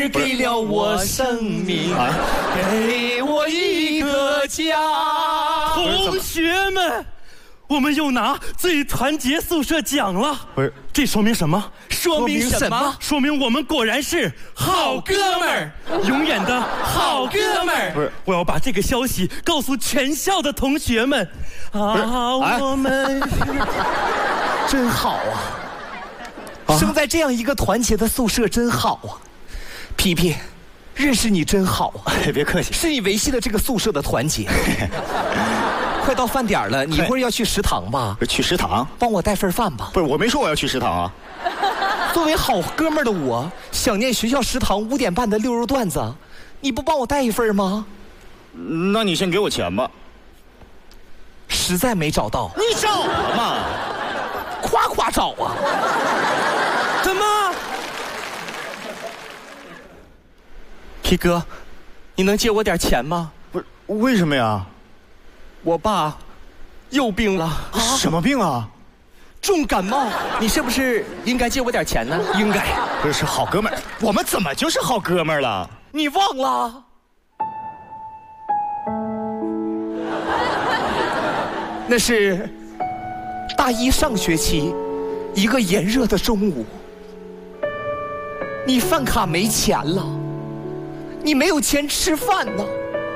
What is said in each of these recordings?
是给了我生命，给我一个家。 同学们，我们又拿最团结宿舍奖了。 不是， 这说明什么？ 说明什么？ 说明我们果然是好哥们儿，永远的好哥们儿。 不是， 我要把这个消息告诉全校的同学们。我们真好啊！生在这样一个团结的宿舍真好啊！皮皮，认识你真好啊！ 别客气， 是你维系了这个宿舍的团结。快到饭点了，你一会儿要去食堂吧？ 去食堂？ 帮我带份饭吧。 不是，我没说我要去食堂啊。 作为好哥们儿的我，想念学校食堂5点半的溜肉段子，你不帮我带一份吗？ 那你先给我钱吧。 实在没找到。 你找了吗？ 夸夸找啊！ 怎么？ 皮哥，你能借我点钱吗？ 不是，为什么呀？ 我爸又病了。 什么病啊？ 重感冒。你是不是应该借我点钱呢？应该。 这是好哥们儿，我们怎么就是好哥们儿了？ 你忘了？那是大一上学期一个炎热的中午，你饭卡没钱了，你没有钱吃饭呢，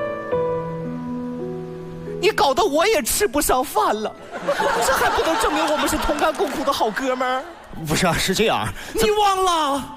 你搞得我也吃不上饭了，这还不能证明我们是同甘共苦的好哥们儿？ 不是啊，是这样。 你忘了？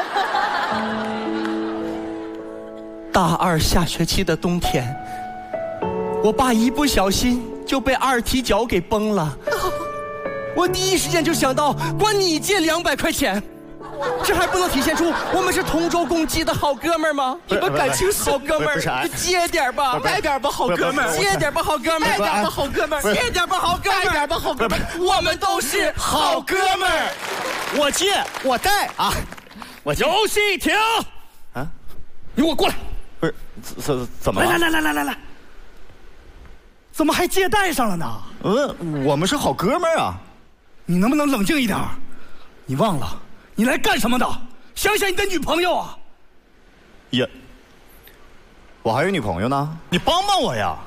大二下学期的冬天，我爸一不小心就被二踢脚给崩了，我第一时间就想到管你借200块钱，这还不能体现出我们是同舟共济的好哥们儿吗？你们感情好哥们儿，借点吧，带点吧，好哥们儿，借点吧，好哥们儿，带点吧，好哥们儿，借点吧，好哥们儿，带点吧，好哥们儿，我们都是好哥们儿。 我借，我带啊！我游戏停！ 啊， 你给我过来！ 不是，怎么了？ 来，怎么还借贷上了呢？ 我们是好哥们儿啊！ 你能不能冷静一点？你忘了你来干什么的？想想你的女朋友啊！ 也，我还有女朋友呢，你帮帮我呀！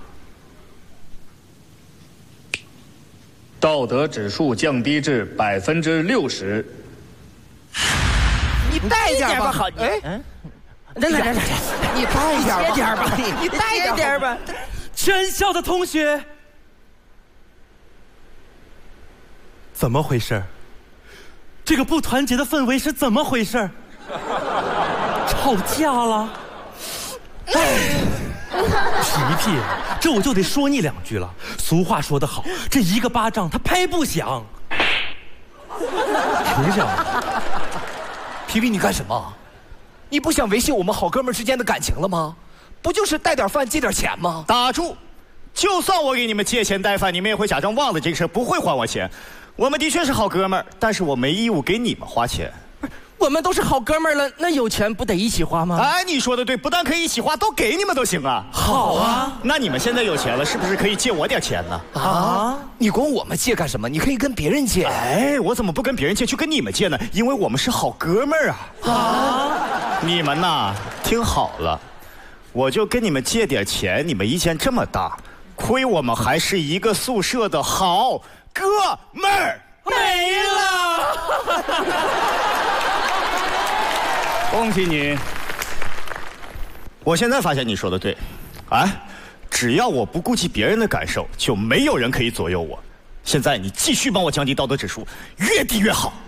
道德指数降低至60%。 你带一点吧，好，哎，来，你带一点吧，你带一点吧。 全校的同学，怎么回事？这个不团结的氛围是怎么回事？吵架了？皮皮，这我就得说你2句了。俗话说得好，这一个巴掌他拍不响。凭什么？ 皮皮，你干什么？你不想维系我们好哥们之间的感情了吗？不就是带点饭借点钱吗？ 打住！就算我给你们借钱带饭，你们也会假装忘了这个事，不会还我钱。我们的确是好哥们儿，但是我没义务给你们花钱。 我们都是好哥们儿了，那有钱不得一起花吗？ 哎，你说的对，不但可以一起花，都给你们都行啊。 好啊， 那你们现在有钱了，是不是可以借我点钱呢？ 啊，你管我们借干什么？你可以跟别人借。 哎，我怎么不跟别人借，去跟你们借呢？因为我们是好哥们儿啊。啊，你们呐，听好了，我就跟你们借点钱，你们意见这么大，亏我们还是一个宿舍的好哥们儿。 没了。 恭喜你！ 我现在发现你说的对，哎，只要我不顾及别人的感受，就没有人可以左右我。现在你继续帮我降低道德指数，越低越好。